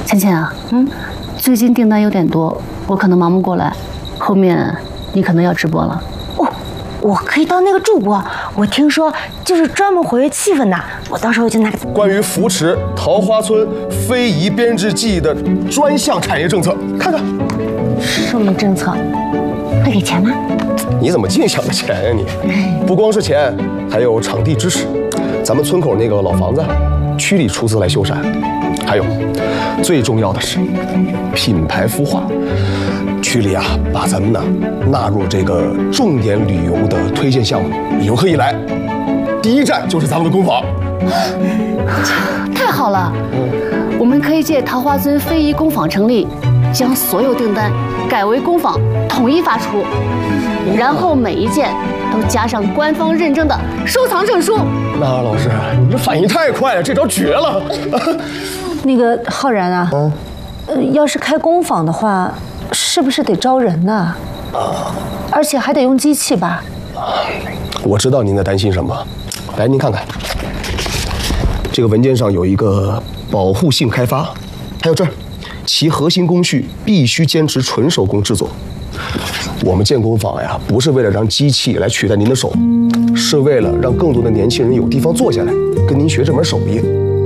芊芊啊，最近订单有点多，我可能忙不过来，后面你可能要直播了。 哦，我可以当那个助播，我听说就是专门活跃气氛的，我到时候就拿个。 关于扶持桃花村非遗编织技艺的专项产业政策，看看。 什么政策？会给钱吗？ 你怎么净想着钱呀你？不光是钱，还有场地支持。咱们村口那个老房子，区里出资来修缮。还有，最重要的是品牌孵化。区里啊，把咱们呢纳入这个重点旅游的推荐项目，游客一来，第一站就是咱们的工坊。 太好了，我们可以借桃花村非遗工坊成立，将所有订单改为工坊统一发出，然后每一件都加上官方认证的收藏证书。 那老师，你这反应太快了，这招绝了！ 那个浩然啊，要是开工坊的话，是不是得招人呢？而且还得用机器吧？ 我知道您在担心什么，来，您看看，这个文件上有一个保护性开发，还有这儿，其核心工序必须坚持纯手工制作。我们建工坊呀，不是为了让机器来取代您的手，是为了让更多的年轻人有地方坐下来，跟您学这门手艺。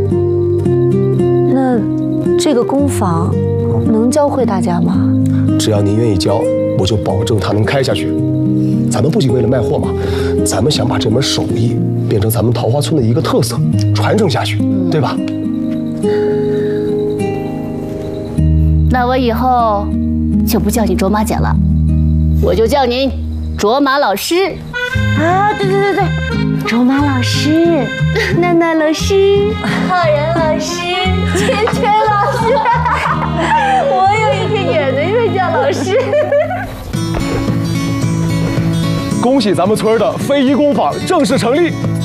那这个工坊能教会大家吗？ 只要您愿意教，我就保证它能开下去。咱们不仅为了卖货嘛，咱们想把这门手艺变成咱们桃花村的一个特色，传承下去，对吧？ 那我以后就不叫你卓玛姐了，我就叫您卓玛老师。 啊，对，卓玛老师、娜娜老师、浩然老师、芊芊老师，我有一天也能被叫老师。 恭喜咱们村的非遗工坊正式成立！